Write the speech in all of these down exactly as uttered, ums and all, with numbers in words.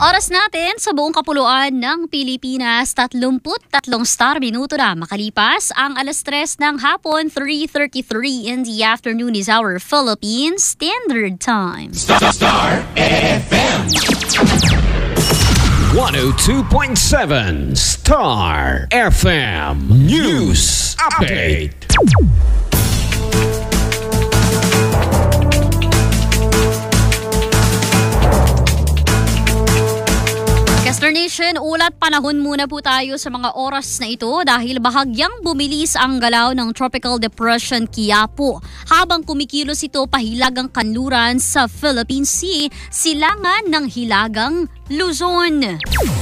Oras natin sa buong kapuluan ng Pilipinas, tatlumput tatlong star minuto na makalipas ang alas tres ng hapon, three thirty-three in the afternoon is our Philippine Standard Time. Star, Star F M one oh two point seven Star F M News Update. Nation, ulat panahon muna po tayo sa mga oras na ito dahil bahagyang bumilis ang galaw ng Tropical Depression Quiapo. Habang kumikilos ito pahilagang kanluran sa Philippine Sea, silangan ng hilagang Luzon.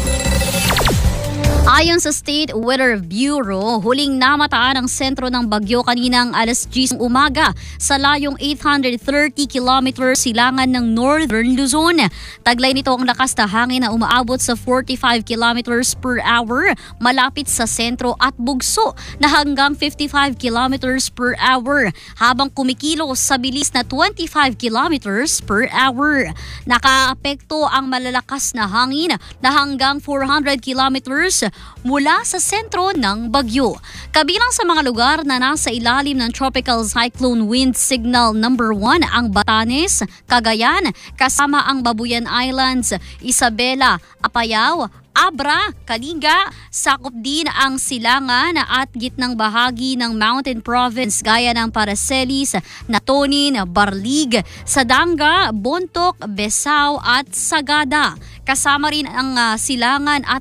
Ayon sa State Weather Bureau, huling namataan ang sentro ng bagyo kaninang alas diyes ng umaga sa layong eight hundred thirty kilometers silangan ng Northern Luzon. Taglay nito ang lakas na hangin na umaabot sa forty-five kilometers per hour malapit sa sentro at bugso na hanggang fifty-five kilometers per hour habang kumikilos sa bilis na twenty-five kilometers per hour. Nakaapekto ang malalakas na hangin na hanggang four hundred kilometers mula sa sentro ng bagyo. Kabilang sa mga lugar na nasa ilalim ng Tropical Cyclone Wind Signal number one ang Batanes, Cagayan, kasama ang Babuyan Islands, Isabela, Apayao, Abra, Kalinga, sakop din ang silangan at gitnang bahagi ng Mountain Province gaya ng Paracelis, Natonin, Barlig, Sadanga, Bontoc, Besao at Sagada. Kasama rin ang uh, silangan at